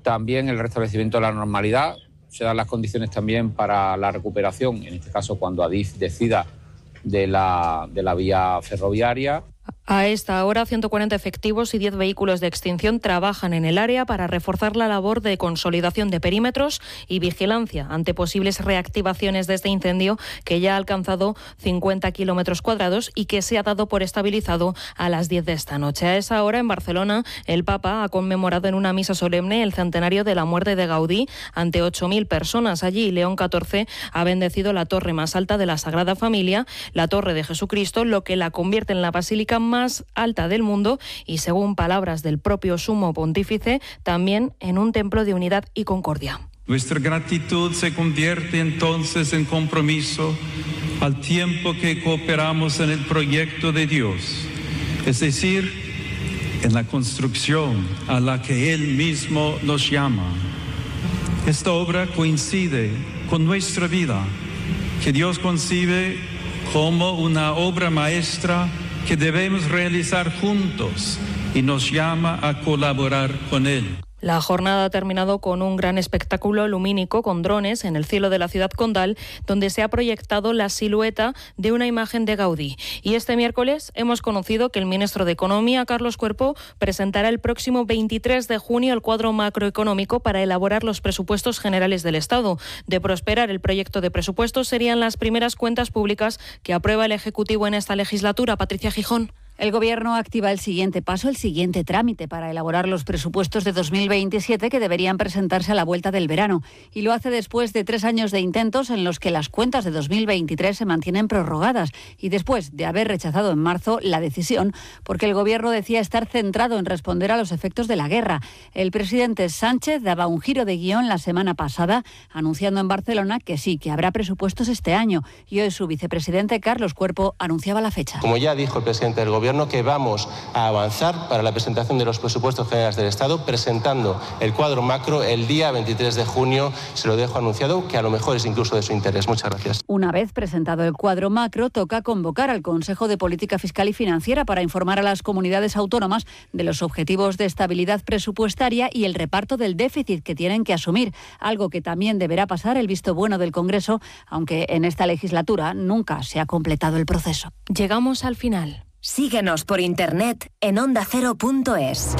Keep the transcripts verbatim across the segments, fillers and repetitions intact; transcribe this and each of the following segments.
también el restablecimiento de la normalidad. Se dan las condiciones también para la recuperación, en este caso cuando Adif decida de la, de la vía ferroviaria. A esta hora, ciento cuarenta efectivos y diez vehículos de extinción trabajan en el área para reforzar la labor de consolidación de perímetros y vigilancia ante posibles reactivaciones de este incendio que ya ha alcanzado cincuenta kilómetros cuadrados y que se ha dado por estabilizado a las diez de esta noche. A esa hora, en Barcelona, el Papa ha conmemorado en una misa solemne el centenario de la muerte de Gaudí ante ocho mil personas. Allí, León catorce ha bendecido la torre más alta de la Sagrada Familia, la Torre de Jesucristo, lo que la convierte en la basílica más más alta del mundo y, según palabras del propio sumo pontífice, también en un templo de unidad y concordia. Nuestra gratitud se convierte entonces en compromiso al tiempo que cooperamos en el proyecto de Dios, es decir, en la construcción a la que Él mismo nos llama. Esta obra coincide con nuestra vida, que Dios concibe como una obra maestra que debemos realizar juntos y nos llama a colaborar con Él. La jornada ha terminado con un gran espectáculo lumínico con drones en el cielo de la ciudad condal, donde se ha proyectado la silueta de una imagen de Gaudí. Y este miércoles hemos conocido que el ministro de Economía, Carlos Cuerpo, presentará el próximo veintitrés de junio el cuadro macroeconómico para elaborar los presupuestos generales del Estado. De prosperar el proyecto de presupuestos, serían las primeras cuentas públicas que aprueba el Ejecutivo en esta legislatura. Patricia Gijón. El Gobierno activa el siguiente paso, el siguiente trámite para elaborar los presupuestos de dos mil veintisiete que deberían presentarse a la vuelta del verano. Y lo hace después de tres años de intentos en los que las cuentas de dos mil veintitrés se mantienen prorrogadas y después de haber rechazado en marzo la decisión porque el Gobierno decía estar centrado en responder a los efectos de la guerra. El presidente Sánchez daba un giro de guión la semana pasada anunciando en Barcelona que sí, que habrá presupuestos este año. Y hoy su vicepresidente Carlos Cuerpo anunciaba la fecha. Como ya dijo el presidente del Gobierno, que vamos a avanzar para la presentación de los presupuestos generales del Estado, presentando el cuadro macro el día veintitrés de junio. Se lo dejo anunciado, que a lo mejor es incluso de su interés. Muchas gracias. Una vez presentado el cuadro macro, toca convocar al Consejo de Política Fiscal y Financiera para informar a las comunidades autónomas de los objetivos de estabilidad presupuestaria y el reparto del déficit que tienen que asumir, algo que también deberá pasar el visto bueno del Congreso, aunque en esta legislatura nunca se ha completado el proceso. Llegamos al final. Síguenos por internet en onda cero punto es.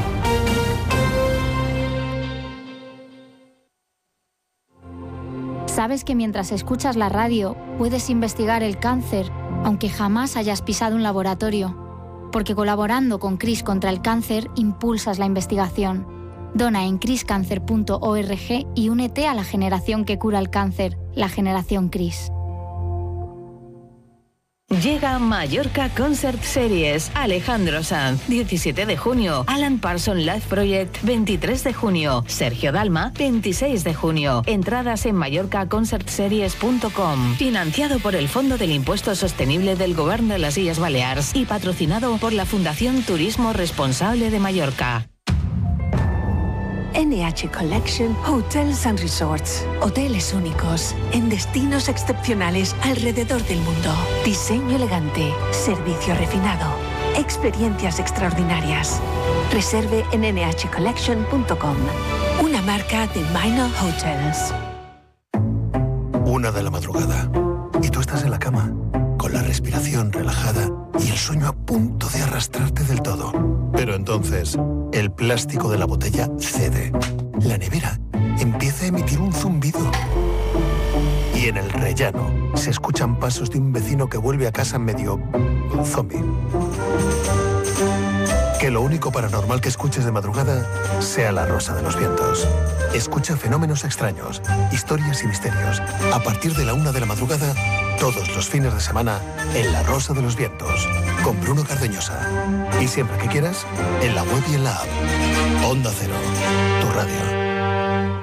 ¿Sabes que mientras escuchas la radio puedes investigar el cáncer, aunque jamás hayas pisado un laboratorio? Porque colaborando con CRIS contra el cáncer impulsas la investigación. Dona en cris cáncer punto org y únete a la generación que cura el cáncer, la generación CRIS. Llega Mallorca Concert Series. Alejandro Sanz, diecisiete de junio. Alan Parsons Live Project, veintitrés de junio. Sergio Dalma, veintiséis de junio. Entradas en mallorca concert series punto com. Financiado por el Fondo del Impuesto Sostenible del Govern de las Illes Balears y patrocinado por la Fundación Turismo Responsable de Mallorca. N H Collection Hotels and Resorts. Hoteles únicos en destinos excepcionales alrededor del mundo. Diseño elegante, servicio refinado, experiencias extraordinarias. Reserve en ene hache collection punto com. Una marca de Minor Hotels. Una de la madrugada y tú estás en la cama con la respiración relajada y el sueño a punto de arrastrarte del todo. Pero entonces, el plástico de la botella cede. La nevera empieza a emitir un zumbido. Y en el rellano se escuchan pasos de un vecino que vuelve a casa medio zombie. Que lo único paranormal que escuches de madrugada sea La Rosa de los Vientos. Escucha fenómenos extraños, historias y misterios. A partir de la una de la madrugada, todos los fines de semana, en La Rosa de los Vientos, con Bruno Cardeñosa. Y siempre que quieras, en la web y en la app. Onda Cero, tu radio.